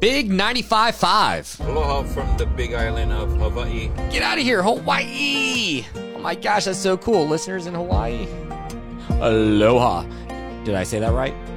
Big 95.5. Aloha from the big island of Hawaii. Get out of here, Hawaii. Oh my gosh, that's so cool. Listeners in Hawaii. Aloha. Did I say that right?